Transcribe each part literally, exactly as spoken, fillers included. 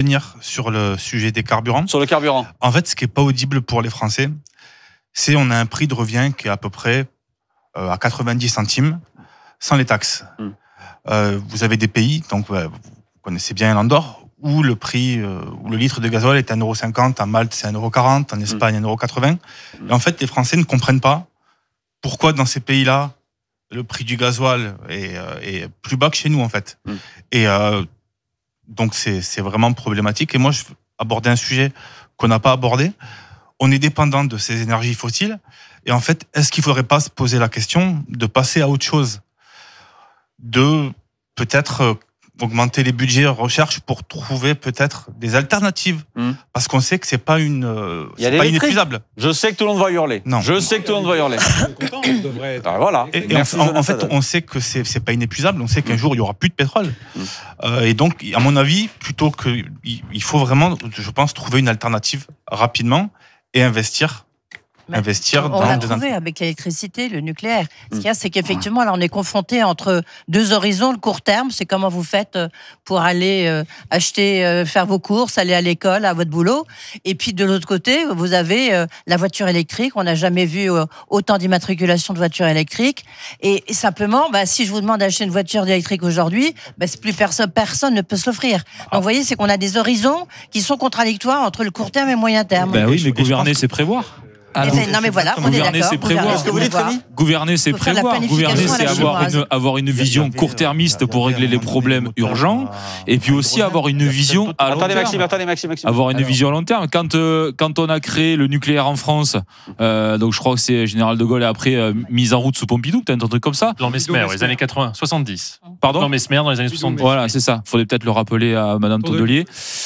revenir sur le sujet des carburants. Sur le carburant. En fait, ce qui n'est pas audible pour les Français, c'est on a un prix de revient qui est à peu près euh, à quatre-vingt-dix centimes sans les taxes. Mm. Euh, vous avez des pays, donc ouais, vous connaissez bien l'Andorre, où le prix, euh, où le litre de gasoil est à un euro cinquante, en Malte c'est un euro quarante, en Espagne un euro quatre-vingts. Mm. Et en fait, les Français ne comprennent pas pourquoi dans ces pays-là, le prix du gasoil est, euh, est plus bas que chez nous, en fait. Mm. Et euh, donc, c'est, c'est vraiment problématique. Et moi, je veux aborder un sujet qu'on n'a pas abordé. On est dépendant de ces énergies fossiles. Et en fait, est-ce qu'il ne faudrait pas se poser la question de passer à autre chose ? De peut-être euh, augmenter les budgets de recherche pour trouver peut-être des alternatives. Mmh. Parce qu'on sait que c'est pas une, euh, c'est pas inépuisable. Je sais que tout le monde va hurler. Non. Je sais que tout le monde va hurler. Ah, voilà. Et, et en, en, en fait, on sait que c'est, c'est pas inépuisable. On sait qu'un mmh. jour, il y aura plus de pétrole. Mmh. Euh, et donc, à mon avis, plutôt que, il faut vraiment, je pense, trouver une alternative rapidement et investir. Investir on dans l'a des trouvé int- avec l'électricité, le nucléaire. Ce qu'il y a, c'est qu'effectivement, là, on est confronté entre deux horizons. Le court terme, c'est comment vous faites pour aller euh, acheter, euh, faire vos courses, aller à l'école, à votre boulot. Et puis, de l'autre côté, vous avez euh, la voiture électrique. On n'a jamais vu euh, autant d'immatriculation de voitures électriques. Et, et simplement, bah, si je vous demande d'acheter une voiture électrique aujourd'hui, bah, c'est plus personne, personne ne peut se l'offrir. Donc, vous voyez, c'est qu'on a des horizons qui sont contradictoires entre le court terme et le moyen terme. Ben oui, mais gouverner, c'est prévoir. Ah, non, non mais voilà, on est gouverner, d'accord. c'est prévoir. Est-ce que vous dites, Rémi ? Gouverner, c'est prévoir. Gouverner, c'est avoir une, avoir une vision court-termiste pour régler les problèmes urgents, et puis aussi avoir une vision à long attendez, terme. Maxime, attendez, Maxime, Maxime. Avoir une Alors. vision à long terme. Quand, euh, quand on a créé le nucléaire en France, euh, donc je crois que c'est Général de Gaulle et après euh, mise en route sous Pompidou, peut-être un truc comme ça. Jean Mesmer, les années quatre-vingts, soixante-dix. Pardon ? Jean Mesmer dans les années soixante-dix. Voilà, c'est ça. Il faudrait peut-être le rappeler à Madame Tondelier.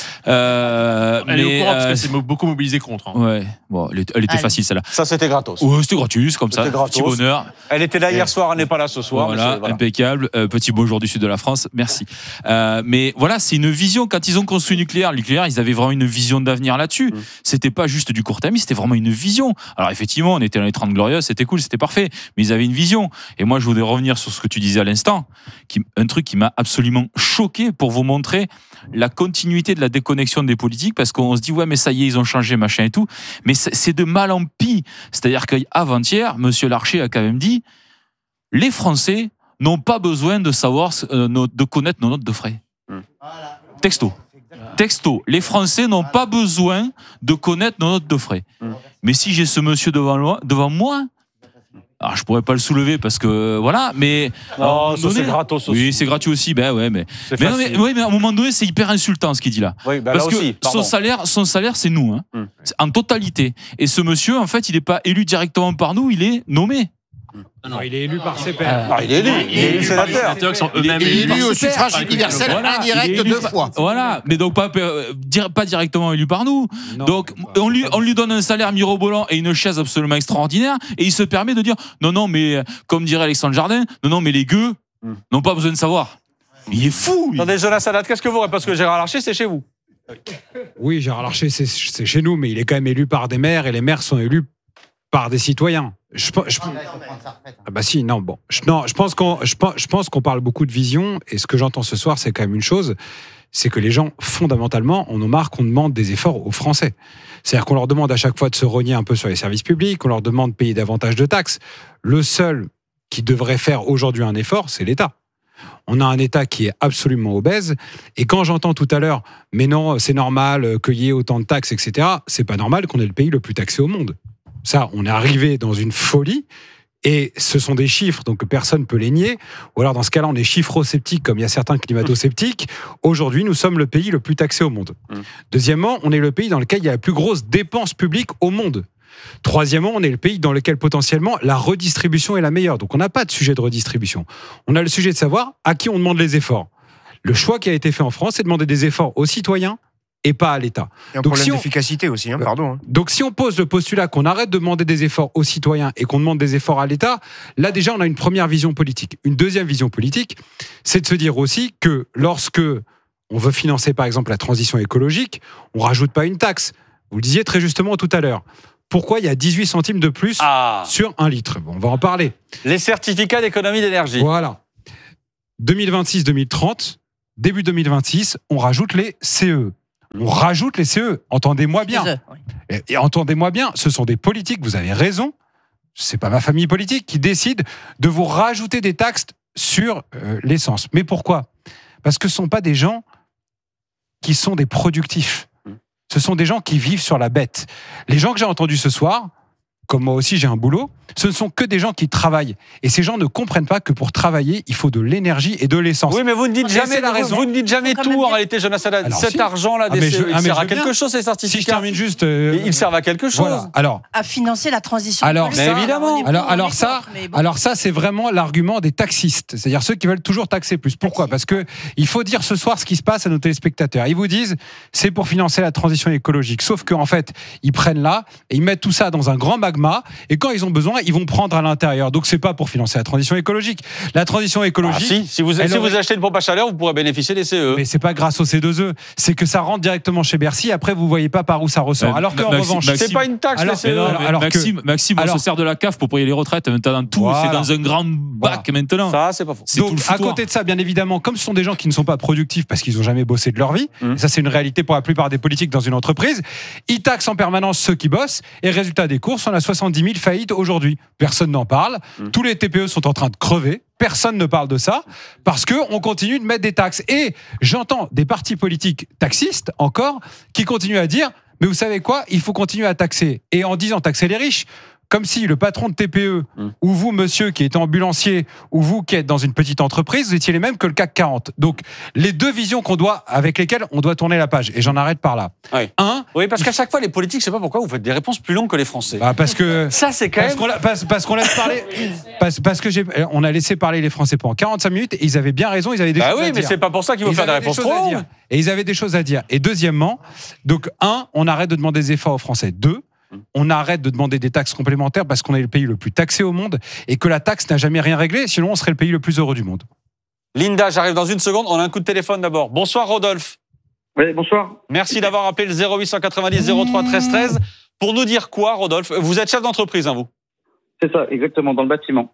Euh, elle mais, est au courant euh, parce qu'elle s'est beaucoup mobilisée contre. Hein. Ouais, bon, elle était, elle était Allez. facile celle-là. Ça, c'était gratos. Ouais, c'était gratuit, comme ça. C'était Petit gratos. bonheur. Elle était là hier soir, elle n'est pas là ce soir. Voilà, mais voilà. impeccable. Euh, petit beau jour du sud de la France, merci. Euh, mais voilà, c'est une vision. Quand ils ont construit le nucléaire, le nucléaire, ils avaient vraiment une vision d'avenir là-dessus. Mmh. C'était pas juste du court terme, c'était vraiment une vision. Alors effectivement, on était dans les trente glorieuses, c'était cool, c'était parfait, mais ils avaient une vision. Et moi, je voudrais revenir sur ce que tu disais à l'instant, qui, un truc qui m'a absolument choqué pour vous montrer la continuité de la déconnexion des politiques, parce qu'on se dit, ouais, mais ça y est, ils ont changé, machin et tout. Mais c'est de mal en pis. C'est-à-dire qu'avant-hier, Monsieur Larcher a quand même dit, les Français n'ont pas besoin de savoir, euh, de connaître nos notes de frais. Mmh. Texto. Texto. Les Français n'ont pas besoin de connaître nos notes de frais. Mmh. Mais si j'ai ce monsieur devant, devant moi, alors je pourrais pas le soulever parce que voilà, mais non, ça donné, c'est gratos aussi. Oui, c'est gratuit aussi. Ben ouais, mais mais, non, mais, ouais, mais à un moment donné, c'est hyper insultant ce qu'il dit là. Oui, ben parce là que aussi, son salaire, son salaire, c'est nous, hein, hum. en totalité. Et ce monsieur, en fait, il n'est pas élu directement par nous, il est nommé. Non, il est élu par ses pairs. Non, il est élu, il est élu sénateur. Il est élu au suffrage universel voilà, indirect deux fois. Voilà, mais donc pas, pas directement élu par nous. Non, donc on lui, on lui donne un salaire mirobolant et une chaise absolument extraordinaire et il se permet de dire non, non, mais comme dirait Alexandre Jardin, non, non, mais les gueux mm. n'ont pas besoin de savoir. Il est fou. Il... Attendez, Jonas Haddad, qu'est-ce que vous... Parce que Gérard Larcher, c'est chez vous. Oui, Gérard Larcher, c'est, c'est chez nous, mais il est quand même élu par des maires et les maires sont élus par des citoyens. Je, je, ah bah si, non, bon. Je, non, je pense qu'on, je, je pense qu'on parle beaucoup de vision et ce que j'entends ce soir, c'est quand même une chose, c'est que les gens, fondamentalement, on en marre qu'on demande des efforts aux Français. C'est-à-dire qu'on leur demande à chaque fois de se rogner un peu sur les services publics, on leur demande de payer davantage de taxes. Le seul qui devrait faire aujourd'hui un effort, c'est l'État. On a un État qui est absolument obèse. Et quand j'entends tout à l'heure, mais non, c'est normal qu'il y ait autant de taxes, et cetera, c'est pas normal qu'on ait le pays le plus taxé au monde. Ça, on est arrivé dans une folie. Et ce sont des chiffres, donc personne ne peut les nier. Ou alors, dans ce cas-là, on est chiffro-sceptique, comme il y a certains climato-sceptiques. Aujourd'hui, nous sommes le pays le plus taxé au monde. Mmh. Deuxièmement, on est le pays dans lequel il y a la plus grosse dépense publique au monde. Troisièmement, on est le pays dans lequel, potentiellement, la redistribution est la meilleure. Donc, on n'a pas de sujet de redistribution. On a le sujet de savoir à qui on demande les efforts. Le choix qui a été fait en France, c'est de demander des efforts aux citoyens et pas à l'État. Il y a un donc, problème si on... d'efficacité aussi, hein, pardon. Hein. Donc si on pose le postulat qu'on arrête de demander des efforts aux citoyens et qu'on demande des efforts à l'État, là déjà on a une première vision politique. Une deuxième vision politique, c'est de se dire aussi que lorsque on veut financer par exemple la transition écologique, on ne rajoute pas une taxe. Vous le disiez très justement tout à l'heure. Pourquoi il y a dix-huit centimes de plus ah. sur un litre ? Bon, on va en parler. Les certificats d'économie d'énergie. Voilà. deux mille vingt-six deux mille trente, début deux mille vingt-six, on rajoute les C E E. On rajoute les C E. Entendez-moi bien. Les E, oui. Et, et entendez-moi bien, ce sont des politiques, vous avez raison, c'est pas ma famille politique qui décide de vous rajouter des taxes sur euh, l'essence. Mais pourquoi ? Parce que ce ne sont pas des gens qui sont des productifs. Ce sont des gens qui vivent sur la bête. Les gens que j'ai entendus ce soir, comme moi aussi j'ai un boulot, ce ne sont que des gens qui travaillent. Et ces gens ne comprennent pas que pour travailler, il faut de l'énergie et de l'essence. Oui, mais vous ne dites Et jamais, c'est la vous, raison. vous ne dites jamais Faut quand tout même en dire- réalité, Jonas Haddad. Alors, Cet si. argent-là, Ah, des mais C E, je- il ah, mais sert je à veux quelque bien. chose, ces Si je certificats. termine juste... euh, Ils servent à quelque chose. Voilà. Alors, À financer la transition. Alors, écologique. mais évidemment. On est pour, Alors, on alors est ça, contre, mais bon. alors ça, c'est vraiment l'argument des taxistes, c'est-à-dire ceux qui veulent toujours taxer plus. Pourquoi ? Parce que il faut dire ce soir ce qui se passe à nos téléspectateurs. Ils vous disent c'est pour financer la transition écologique. Sauf qu'en fait, ils prennent là et ils mettent tout ça dans un grand magma et quand ils ont besoin, ils vont prendre à l'intérieur. Donc c'est pas pour financer la transition écologique. La transition Ah, écologique. si, si vous, elle si aurait- vous achetez une pompe à chaleur, vous pourrez bénéficier des C E. Mais c'est pas grâce au C deux E, c'est que ça rentre directement chez Bercy. Après, vous voyez pas par où ça ressort. Euh, alors qu'en Maxime- revanche, Maxime- C'est pas une taxe, Alors- les C E. Mais non, Alors- mais alors que- Maxime, Maxime, on alors- se sert de la C A F pour payer les retraites. Maintenant, tout, Voilà. c'est dans un grand bac maintenant. Ça, c'est pas faux. C'est tout donc, le à foutoir. côté de ça, bien évidemment, comme ce sont des gens qui ne sont pas productifs parce qu'ils n'ont jamais bossé de leur vie, Mmh. et ça c'est une réalité pour la plupart des politiques dans une entreprise, ils taxent en permanence ceux qui bossent, et résultat des courses, on a soixante-dix mille faillites aujourd'hui. Personne n'en parle, Mmh. tous les T P E sont en train de crever, personne ne parle de ça, parce qu'on continue de mettre des taxes. Et j'entends des partis politiques taxistes, encore, qui continuent à dire, mais vous savez quoi, il faut continuer à taxer. Et en disant taxer les riches, comme si le patron de T P E, Mmh. ou vous, monsieur, qui êtes ambulancier, ou vous qui êtes dans une petite entreprise, vous étiez les mêmes que le C A C quarante. Donc, les deux visions qu'on doit, avec lesquelles on doit tourner la page. Et j'en arrête par là. Oui. Un, Oui, parce qu'à chaque fois, les politiques, je sais pas pourquoi, vous faites des réponses plus longues que les Français. bah, parce que... Ça, c'est quand Parce même. qu'on, la- parce, parce qu'on laisse parler, parce, parce que j'ai, on a laissé parler les Français pendant quarante-cinq minutes et ils avaient bien raison, ils avaient des Bah choses oui, à mais dire. c'est pas pour ça qu'il faut Ils faire des avaient des réponses choses trop à dire. longues. Et ils avaient des choses à dire. Et deuxièmement, donc un, on arrête de demander des efforts aux Français. Deux, on arrête de demander des taxes complémentaires parce qu'on est le pays le plus taxé au monde et que la taxe n'a jamais rien réglé, sinon on serait le pays le plus heureux du monde. Linda, j'arrive dans une seconde. On a un coup de téléphone d'abord. Bonsoir, Rodolphe. Oui, bonsoir. Merci d'avoir appelé le zéro huit cent quatre-vingt-dix zéro trois treize treize. Pour nous dire quoi, Rodolphe ? Vous êtes chef d'entreprise, hein, vous ? C'est ça, exactement, dans le bâtiment.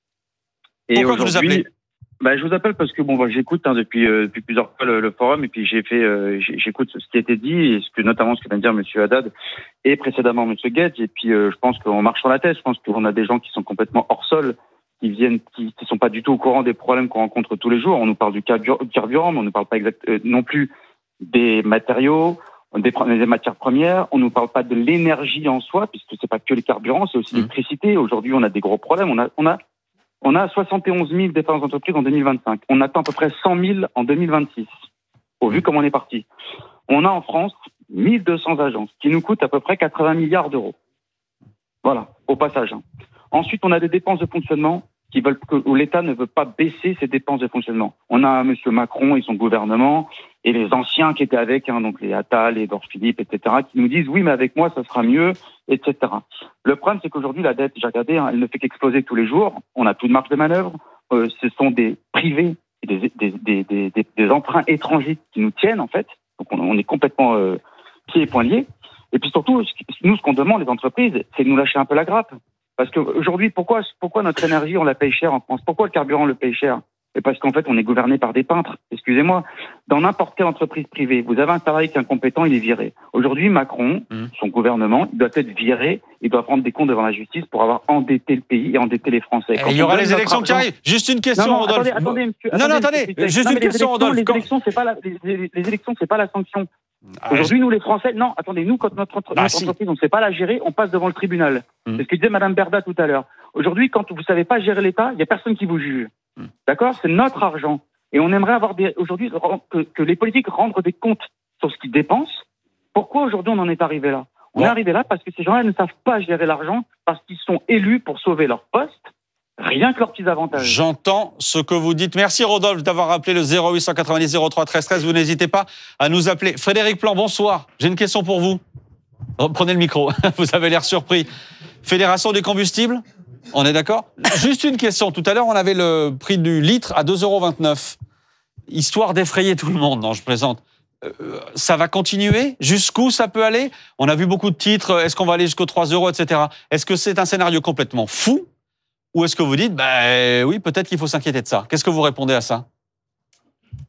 Pourquoi vous nous aujourd'hui, appelez ? bah, je vous appelle parce que bon, bah, j'écoute hein, depuis, euh, depuis plusieurs fois le, le forum et puis j'ai fait, euh, j'ai- j'écoute ce qui a été dit et ce que notamment ce que vient de dire Monsieur Haddad et précédemment Monsieur Guedj. Et puis euh, je pense qu'on marche sur la tête. Je pense qu'on a des gens qui sont complètement hors sol, qui viennent, qui, qui sont pas du tout au courant des problèmes qu'on rencontre tous les jours. On nous parle du carburant, carburant mais on ne parle pas exact, euh, non plus des matériaux, des, des matières premières. On ne nous parle pas de l'énergie en soi, puisque c'est pas que les carburants, c'est aussi Mmh. l'électricité. Aujourd'hui, on a des gros problèmes. On a, on a, on a soixante et onze mille dépenses d'entreprise en deux mille vingt-cinq. On attend à peu près cent mille en deux mille vingt-six. Au vu comme on est parti. On a en France mille deux cents agences qui nous coûtent à peu près quatre-vingts milliards d'euros. Voilà, au passage. hein. Ensuite, on a des dépenses de fonctionnement qui veulent que, où l'État ne veut pas baisser ses dépenses de fonctionnement. On a M. Macron et son gouvernement et les anciens qui étaient avec, hein, donc les Attal, les Edouard Philippe, et cetera, qui nous disent oui, mais avec moi, ça sera mieux, et cetera. Le problème, c'est qu'aujourd'hui, la dette, j'ai regardé, hein, elle ne fait qu'exploser tous les jours. On n'a plus de marge de manœuvre. Euh, ce sont des privés, et des, des, des, des, des, des emprunts étrangers qui nous tiennent, en fait. Donc, on, on est complètement euh, pieds et poings liés. Et puis surtout, nous, ce qu'on demande, les entreprises, c'est de nous lâcher un peu la grappe. Parce qu'aujourd'hui, pourquoi, pourquoi notre énergie, on la paye cher en France ? Pourquoi le carburant, on le paye cher ? Et parce qu'en fait, on est gouverné par des peintres. Excusez-moi. Dans n'importe quelle entreprise privée, vous avez un salarié qui est incompétent, il est viré. Aujourd'hui, Macron, Mmh. son gouvernement, il doit être viré, il doit prendre des comptes devant la justice pour avoir endetté le pays et endetté les Français. Et Quand il y on aura donne les notre élections qui argent- arrivent. Juste une question, non, non, Rodolphe. attendez, attendez, monsieur, Non, non, attendez, monsieur, juste non, une mais les question, élections, Rodolphe. Les Quand- élections, c'est pas la, les, les- les élections, c'est pas la sanction. Ah, Aujourd'hui, nous, les Français, non, attendez, nous, quand notre, entre- Bah, notre si. entreprise, on ne sait pas la gérer, on passe devant le tribunal. Mmh. C'est ce que disait Madame Berda tout à l'heure. Aujourd'hui, quand vous ne savez pas gérer l'État, il n'y a personne qui vous juge. Mmh. D'accord ? C'est notre argent. Et on aimerait avoir des, aujourd'hui, que, que les politiques rendent des comptes sur ce qu'ils dépensent. Pourquoi aujourd'hui on en est arrivé là ? On Bon. est arrivé là parce que ces gens-là ne savent pas gérer l'argent, parce qu'ils sont élus pour sauver leur poste, rien que leurs petits avantages. J'entends ce que vous dites. Merci, Rodolphe, d'avoir appelé le zéro huit cent quatre-vingt-dix zéro trois treize treize. Vous n'hésitez pas à nous appeler. Frédéric Plan, bonsoir. J'ai une question pour vous. Reprenez le micro. Vous avez l'air surpris. Fédération des combustibles ? On est d'accord ? Juste une question. Tout à l'heure, on avait le prix du litre à deux euros vingt-neuf. Histoire d'effrayer tout le monde, non, je plaisante. Euh, ça va continuer ? Jusqu'où ça peut aller ? On a vu beaucoup de titres. Est-ce qu'on va aller jusqu'aux trois euros, et cetera. Est-ce que c'est un scénario complètement fou ? Ou est-ce que vous dites, ben oui, peut-être qu'il faut s'inquiéter de ça ? Qu'est-ce que vous répondez à ça ?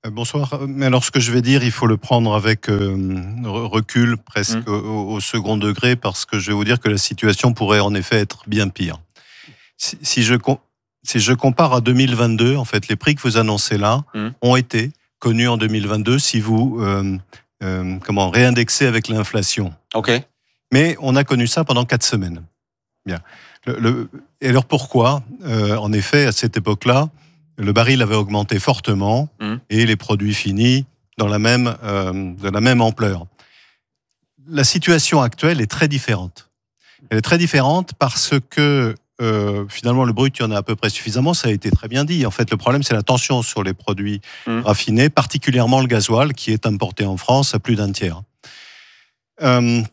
Bonsoir. Mais alors, ce que je vais dire, il faut le prendre avec euh, recul, presque mmh. au, au second degré, parce que je vais vous dire que la situation pourrait en effet être bien pire. Si, si, je, si je compare à deux mille vingt-deux, en fait, les prix que vous annoncez là mmh. ont été connus en deux mille vingt-deux si vous euh, euh, comment, réindexez avec l'inflation. OK. Mais on a connu ça pendant quatre semaines. Bien. Le, le, et alors pourquoi euh, En effet, à cette époque-là, le baril avait augmenté fortement mmh. et les produits finis dans la même, euh, de la même ampleur. La situation actuelle est très différente. Elle est très différente parce que euh, finalement le brut, il y en a à peu près suffisamment, ça a été très bien dit. En fait, le problème, c'est la tension sur les produits mmh. raffinés, particulièrement le gasoil qui est importé en France à plus d'un tiers. Euh,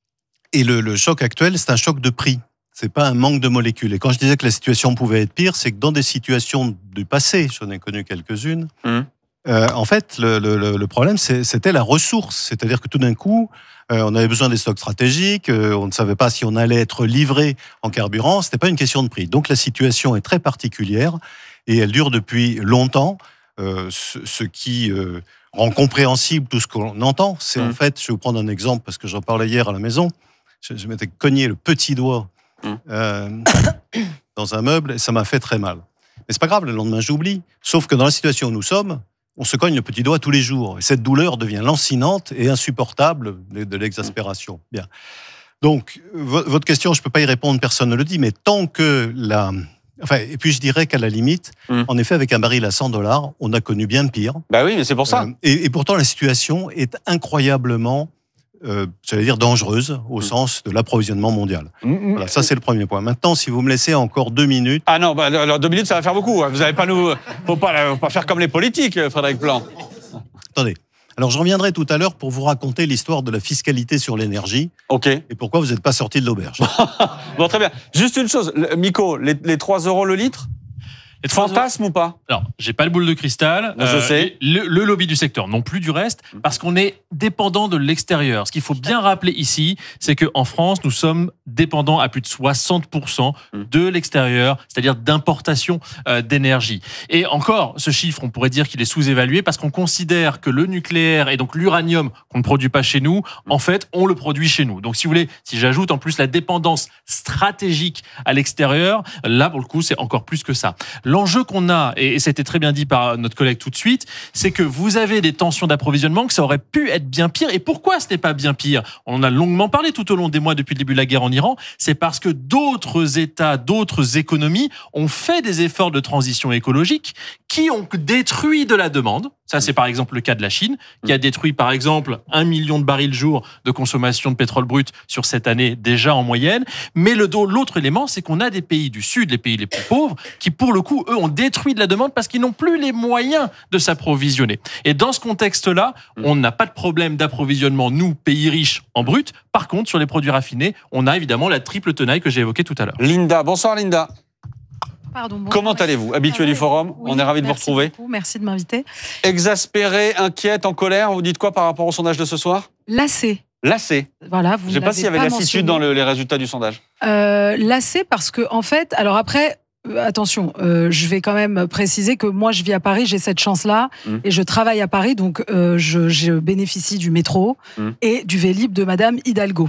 et le, le choc actuel, c'est un choc de prix. C'est pas un manque de molécules. Et quand je disais que la situation pouvait être pire, c'est que dans des situations du passé, j'en ai connu quelques-unes, mmh. euh, en fait, le, le, le problème, c'est, c'était la ressource. C'est-à-dire que tout d'un coup, euh, on avait besoin des stocks stratégiques, euh, on ne savait pas si on allait être livré en carburant, c'était pas une question de prix. Donc la situation est très particulière et elle dure depuis longtemps, euh, ce, ce qui euh, rend compréhensible tout ce qu'on entend. C'est mmh. en fait, je vais vous prendre un exemple, parce que j'en parlais hier à la maison, je, je m'étais cogné le petit doigt Euh, dans un meuble, et ça m'a fait très mal. Mais c'est pas grave, le lendemain j'oublie. Sauf que dans la situation où nous sommes, on se cogne le petit doigt tous les jours. Et cette douleur devient lancinante et insupportable, de l'exaspération. Bien. Donc, votre question, je peux pas y répondre, personne ne le dit, mais tant que la... Enfin, et puis je dirais qu'à la limite, mmh. en effet, avec un baril à cent dollars, on a connu bien pire. Bah oui, mais c'est pour ça. Euh, et, et pourtant, la situation est incroyablement... Euh, j'allais dire dangereuse au mmh. sens de l'approvisionnement mondial. Mmh. Voilà, ça c'est le premier point. Maintenant, si vous me laissez encore deux minutes... Ah non, bah, alors deux minutes ça va faire beaucoup. Vous n'allez pas nous... Faut pas, faut pas faire comme les politiques, Frédéric Plan. Attendez. Alors je reviendrai tout à l'heure pour vous raconter l'histoire de la fiscalité sur l'énergie. Ok. Et pourquoi vous n'êtes pas sorti de l'auberge. Bon, très bien. Juste une chose, Miko, les, les trois euros le litre, fantasme ou pas? Alors, j'ai pas le boule de cristal. Non, je euh, sais. Le, le lobby du secteur non plus du reste, parce qu'on est dépendant de l'extérieur. Ce qu'il faut bien rappeler ici, c'est qu'en France, nous sommes dépendants à plus de soixante pour cent de l'extérieur, c'est-à-dire d'importation euh, d'énergie. Et encore, ce chiffre, on pourrait dire qu'il est sous-évalué parce qu'on considère que le nucléaire et donc l'uranium qu'on ne produit pas chez nous, en fait, on le produit chez nous. Donc, si vous voulez, si j'ajoute en plus la dépendance stratégique à l'extérieur, là, pour le coup, c'est encore plus que ça. L'enjeu qu'on a, et c'était très bien dit par notre collègue tout de suite, c'est que vous avez des tensions d'approvisionnement, que ça aurait pu être bien pire. Et pourquoi ce n'est pas bien pire? On en a longuement parlé tout au long des mois depuis le début de la guerre en Iran. C'est parce que d'autres États, d'autres économies ont fait des efforts de transition écologique qui ont détruit de la demande. Ça, c'est par exemple le cas de la Chine, qui a détruit par exemple un million de barils jour de consommation de pétrole brut sur cette année déjà en moyenne. Mais le, l'autre élément, c'est qu'on a des pays du Sud, les pays les plus pauvres, qui pour le coup, eux, ont détruit de la demande parce qu'ils n'ont plus les moyens de s'approvisionner. Et dans ce contexte-là, on n'a pas de problème d'approvisionnement, nous, pays riches, en brut. Par contre, sur les produits raffinés, on a évidemment la triple tenaille que j'ai évoquée tout à l'heure. Linda, bonsoir Linda. Pardon, bonjour. Comment allez-vous? Habitué du forum, oui, on est ravis de vous retrouver. Beaucoup, merci de m'inviter. Exaspéré, inquiète, en colère, vous dites quoi par rapport au sondage de ce soir? Lassé. Lassé. Voilà, vous Je ne sais pas s'il y avait lassitude dans le, les résultats du sondage. Euh, lassé parce que, en fait, alors après... Attention, euh, je vais quand même préciser que moi, je vis à Paris, j'ai cette chance-là, mmh. et je travaille à Paris, donc euh, je, je bénéficie du métro mmh. et du Vélib de Madame Hidalgo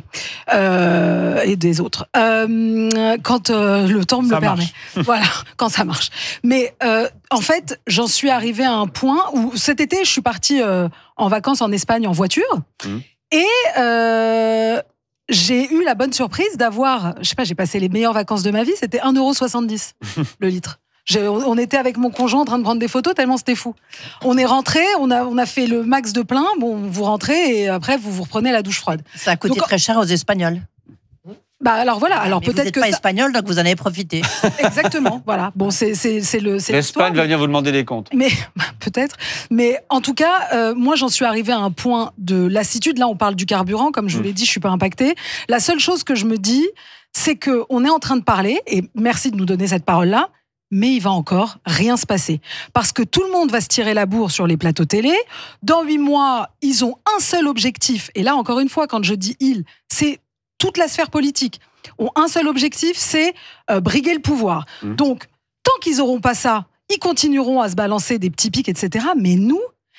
euh, et des autres. Euh, quand euh, le temps me ça le permet. Voilà, quand ça marche. Mais euh, en fait, j'en suis arrivée à un point où cet été, je suis partie euh, en vacances en Espagne en voiture, mmh. et... Euh, j'ai eu la bonne surprise d'avoir, je sais pas, j'ai passé les meilleures vacances de ma vie, c'était un euro soixante-dix le litre. J'ai, on était avec mon conjoint en train de prendre des photos tellement c'était fou. On est rentré, on a, on a fait le max de plein, bon, vous rentrez et après vous vous reprenez la douche froide. Ça a coûté donc, très cher aux Espagnols. Bah alors voilà, alors mais peut-être vous êtes que pas ça... espagnol, donc vous en avez profité. Exactement, voilà. Bon, c'est c'est c'est le. C'est L'Espagne va venir vous demander des comptes. Mais bah, peut-être. Mais en tout cas, euh, moi j'en suis arrivée à un point de lassitude. Là, on parle du carburant, comme je vous l'ai dit, je suis pas impactée. La seule chose que je me dis, c'est que on est en train de parler, et merci de nous donner cette parole-là. Mais il va encore rien se passer. Parce que tout le monde va se tirer la bourre sur les plateaux télé. Dans huit mois, ils ont un seul objectif. Et là, encore une fois, quand je dis ils, c'est toute la sphère politique. Ont un seul objectif, c'est euh, briguer le pouvoir. Mmh. Donc, tant qu'ils n'auront pas ça, ils continueront à se balancer des petits pics, et cetera. Mais nous,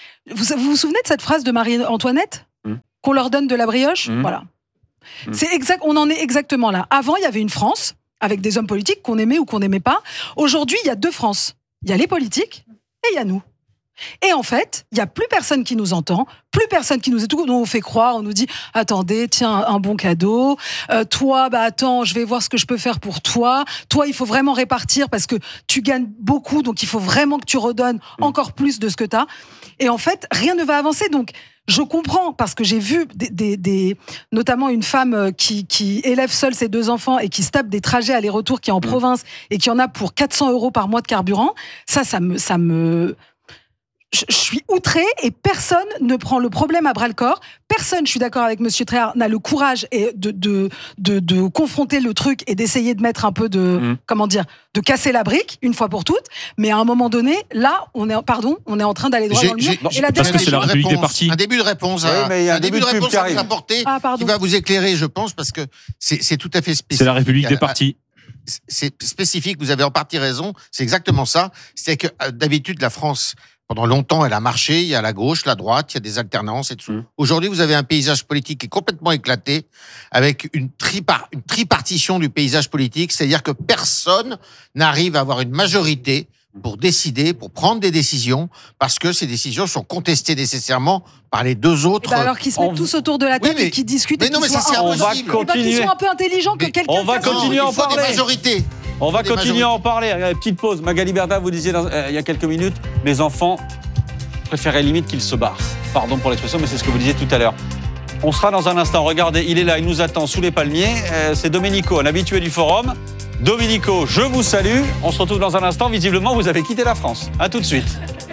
Vous vous, vous souvenez de cette phrase de Marie-Antoinette mmh. qu'on leur donne de la brioche mmh. Voilà. Mmh. C'est exact, on en est exactement là. Avant, il y avait une France avec des hommes politiques qu'on aimait ou qu'on n'aimait pas. Aujourd'hui, il y a deux France. Il y a les politiques et il y a nous. Et en fait, il n'y a plus personne qui nous entend, plus personne qui nous est tout, on fait croire, on nous dit « Attendez, tiens, un bon cadeau. Euh, toi, bah attends, je vais voir ce que je peux faire pour toi. Toi, il faut vraiment répartir parce que tu gagnes beaucoup, donc il faut vraiment que tu redonnes encore plus de ce que tu as. » Et en fait, rien ne va avancer. Donc, je comprends, parce que j'ai vu des, des, des, notamment une femme qui, qui élève seule ses deux enfants et qui se tape des trajets aller-retour, qui est en mmh. province et qui en a pour quatre cents euros par mois de carburant. Ça, ça me... Ça me Je, je suis outrée et personne ne prend le problème à bras-le-corps. Personne, je suis d'accord avec Monsieur Tréhard, n'a le courage et de, de, de, de confronter le truc et d'essayer de mettre un peu de, mmh. comment dire, de casser la brique une fois pour toutes. Mais à un moment donné, là, on est, pardon, on est en train d'aller droit j'ai, dans le mur. Et la parce que c'est la République des partis. Un début de réponse, oui, à, mais il y a un, un début de réponse à vous apporter ah, qui va vous éclairer, je pense, parce que c'est, c'est tout à fait spécifique. C'est la République des partis. C'est spécifique, vous avez en partie raison, c'est exactement ça. C'est que d'habitude, la France, pendant longtemps, elle a marché, il y a la gauche, la droite, il y a des alternances et tout. Mmh. Aujourd'hui, vous avez un paysage politique qui est complètement éclaté, avec une, tripar- une tripartition du paysage politique, c'est-à-dire que personne n'arrive à avoir une majorité pour décider, pour prendre des décisions, parce que ces décisions sont contestées nécessairement par les deux autres. Ben alors qu'ils se mettent on... tous autour de la table oui, mais... et qu'ils discutent. Mais non, mais ça, c'est on va impossible. continuer. Qu'ils soient un peu intelligents, que mais quelqu'un. On va continuer à en parler. Des majorités. On va continuer à en parler. Petite pause. Magali Berda, vous disiez dans, euh, il y a quelques minutes, mes enfants préféraient limite qu'ils se barrent. Pardon pour l'expression, mais c'est ce que vous disiez tout à l'heure. On sera dans un instant. Regardez, il est là, il nous attend sous les palmiers. Euh, c'est Domenico, un habitué du forum. Domenico, je vous salue. On se retrouve dans un instant. Visiblement, vous avez quitté la France. À tout de suite.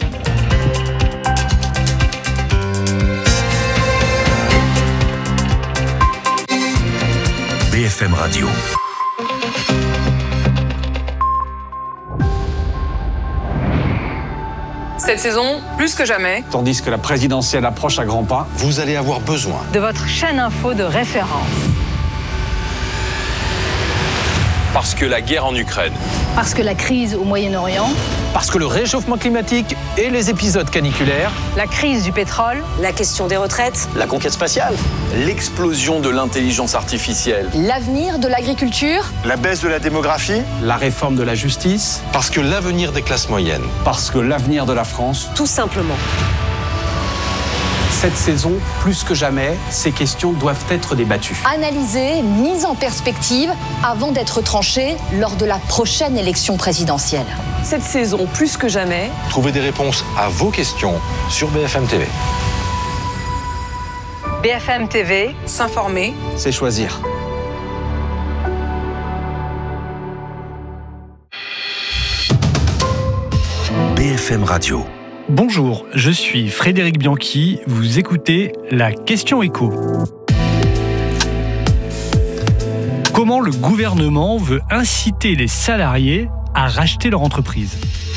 B F M Radio. Cette saison, plus que jamais. Tandis que la présidentielle approche à grands pas, vous allez avoir besoin de votre chaîne info de référence. Parce que la guerre en Ukraine. Parce que la crise au Moyen-Orient. Parce que le réchauffement climatique et les épisodes caniculaires. La crise du pétrole. La question des retraites. La conquête spatiale. L'explosion de l'intelligence artificielle. L'avenir de l'agriculture. La baisse de la démographie. La réforme de la justice. Parce que l'avenir des classes moyennes. Parce que l'avenir de la France. Tout simplement. Cette saison, plus que jamais, ces questions doivent être débattues. Analysées, mises en perspective, avant d'être tranchées lors de la prochaine élection présidentielle. Cette saison, plus que jamais, trouvez des réponses à vos questions sur B F M T V. B F M T V, s'informer, c'est choisir. B F M Radio. Bonjour, je suis Frédéric Bianchi, vous écoutez la Question Écho. Comment le gouvernement veut inciter les salariés à racheter leur entreprise ?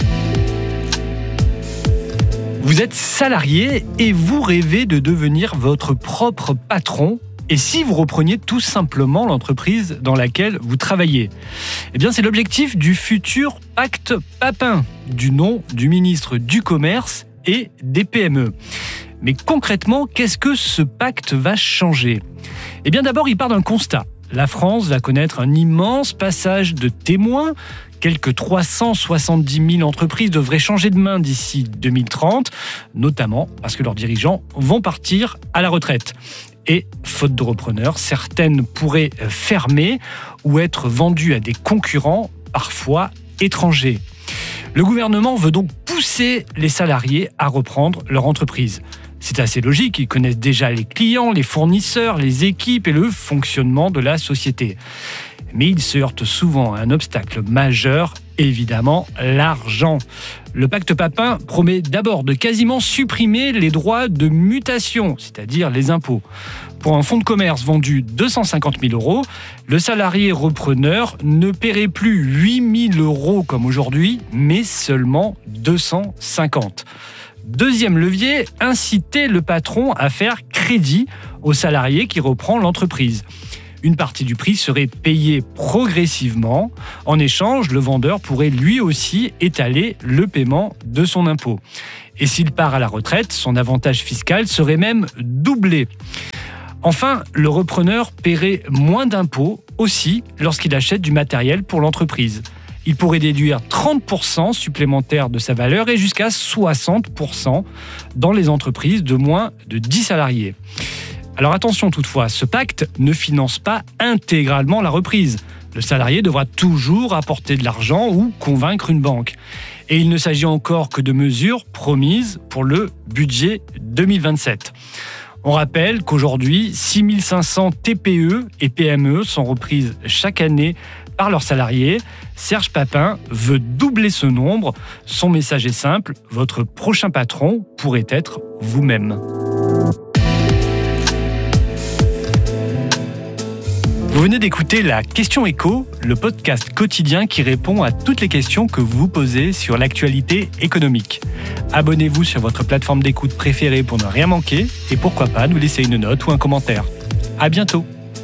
Vous êtes salarié et vous rêvez de devenir votre propre patron. Et si vous repreniez tout simplement l'entreprise dans laquelle vous travaillez ? Eh bien, c'est l'objectif du futur pacte Papin, du nom du ministre du Commerce et des P M E. Mais concrètement, qu'est-ce que ce pacte va changer ? Eh bien, d'abord, il part d'un constat. La France va connaître un immense passage de témoins. Quelques trois cent soixante-dix mille entreprises devraient changer de main d'ici deux mille trente, notamment parce que leurs dirigeants vont partir à la retraite. Et, faute de repreneurs, certaines pourraient fermer ou être vendues à des concurrents, parfois étrangers. Le gouvernement veut donc pousser les salariés à reprendre leur entreprise. C'est assez logique, ils connaissent déjà les clients, les fournisseurs, les équipes et le fonctionnement de la société. Mais ils se heurtent souvent à un obstacle majeur, évidemment, l'argent. Le pacte Papin promet d'abord de quasiment supprimer les droits de mutation, c'est-à-dire les impôts. Pour un fonds de commerce vendu deux cent cinquante mille euros, le salarié repreneur ne paierait plus huit mille euros comme aujourd'hui, mais seulement deux cent cinquante. Deuxième levier, inciter le patron à faire crédit au salarié qui reprend l'entreprise. Une partie du prix serait payée progressivement. En échange, le vendeur pourrait lui aussi étaler le paiement de son impôt. Et s'il part à la retraite, son avantage fiscal serait même doublé. Enfin, le repreneur paierait moins d'impôts aussi lorsqu'il achète du matériel pour l'entreprise. Il pourrait déduire trente pour cent supplémentaires de sa valeur et jusqu'à soixante pour cent dans les entreprises de moins de dix salariés. Alors attention toutefois, ce pacte ne finance pas intégralement la reprise. Le salarié devra toujours apporter de l'argent ou convaincre une banque. Et il ne s'agit encore que de mesures promises pour le budget deux mille vingt-sept. On rappelle qu'aujourd'hui, six mille cinq cents T P E et P M E sont reprises chaque année par leurs salariés. Serge Papin veut doubler ce nombre. Son message est simple, votre prochain patron pourrait être vous-même. Vous venez d'écouter la Question Éco, le podcast quotidien qui répond à toutes les questions que vous vous posez sur l'actualité économique. Abonnez-vous sur votre plateforme d'écoute préférée pour ne rien manquer et pourquoi pas nous laisser une note ou un commentaire. À bientôt.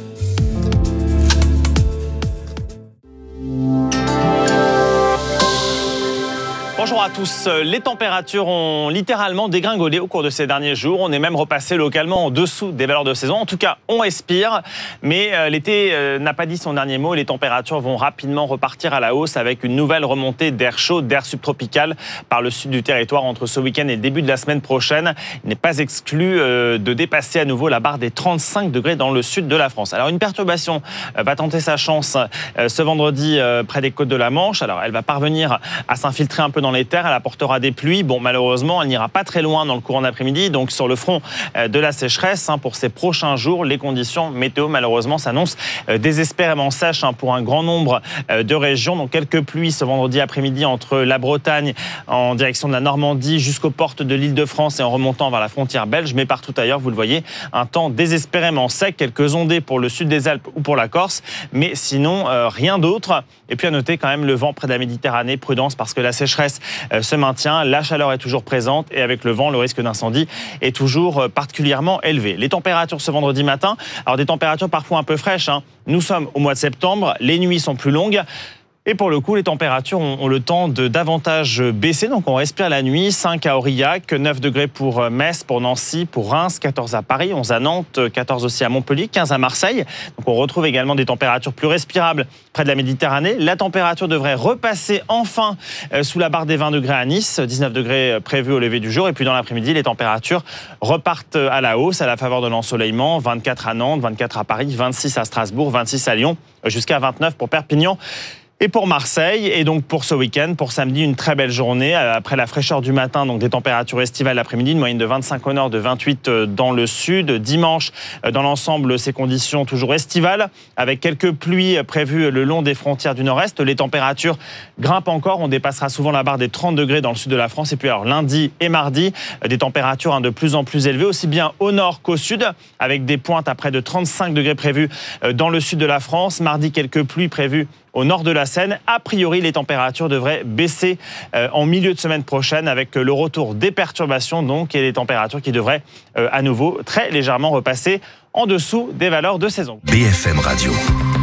Bonjour à tous. Les températures ont littéralement dégringolé au cours de ces derniers jours. On est même repassé localement en dessous des valeurs de saison. En tout cas, on respire. Mais euh, l'été euh, n'a pas dit son dernier mot. Les températures vont rapidement repartir à la hausse avec une nouvelle remontée d'air chaud, d'air subtropical par le sud du territoire entre ce week-end et le début de la semaine prochaine. Il n'est pas exclu euh, de dépasser à nouveau la barre des trente-cinq degrés dans le sud de la France. Alors une perturbation euh, va tenter sa chance euh, ce vendredi euh, près des côtes de la Manche. Alors elle va parvenir à s'infiltrer un peu dans les terres, elle apportera des pluies. Bon, malheureusement, elle n'ira pas très loin dans le courant d'après-midi. Donc, sur le front de la sécheresse, hein, pour ces prochains jours, les conditions météo, malheureusement, s'annoncent désespérément sèches hein, pour un grand nombre de régions. Donc, quelques pluies ce vendredi après-midi entre la Bretagne en direction de la Normandie jusqu'aux portes de l'Île-de-France et en remontant vers la frontière belge. Mais partout ailleurs, vous le voyez, un temps désespérément sec. Quelques ondées pour le sud des Alpes ou pour la Corse. Mais sinon, euh, rien d'autre. Et puis, à noter quand même le vent près de la Méditerranée. Prudence parce que la sécheresse se maintient, la chaleur est toujours présente et avec le vent, le risque d'incendie est toujours particulièrement élevé. Les températures ce vendredi matin, alors des températures parfois un peu fraîches, hein. Nous sommes au mois de septembre, les nuits sont plus longues. Et pour le coup, les températures ont, ont le temps de davantage baisser. Donc, on respire la nuit. cinq à Aurillac, neuf degrés pour Metz, pour Nancy, pour Reims, quatorze à Paris, onze à Nantes, quatorze aussi à Montpellier, quinze à Marseille. Donc, on retrouve également des températures plus respirables près de la Méditerranée. La température devrait repasser enfin sous la barre des vingt degrés à Nice, dix-neuf degrés prévus au lever du jour. Et puis, dans l'après-midi, les températures repartent à la hausse à la faveur de l'ensoleillement. vingt-quatre à Nantes, vingt-quatre à Paris, vingt-six à Strasbourg, vingt-six à Lyon, jusqu'à vingt-neuf pour Perpignan. Et pour Marseille, et donc pour ce week-end, pour samedi, une très belle journée. Après la fraîcheur du matin, donc des températures estivales l'après-midi, une moyenne de vingt-cinq au nord, de vingt-huit dans le sud. Dimanche, dans l'ensemble, ces conditions toujours estivales, avec quelques pluies prévues le long des frontières du nord-est. Les températures grimpent encore, on dépassera souvent la barre des trente degrés dans le sud de la France. Et puis alors lundi et mardi, des températures de plus en plus élevées, aussi bien au nord qu'au sud, avec des pointes à près de trente-cinq degrés prévues dans le sud de la France. Mardi, quelques pluies prévues au nord de la Seine. A priori, les températures devraient baisser euh, en milieu de semaine prochaine avec le retour des perturbations donc et les températures qui devraient euh, à nouveau très légèrement repasser en dessous des valeurs de saison. B F M Radio.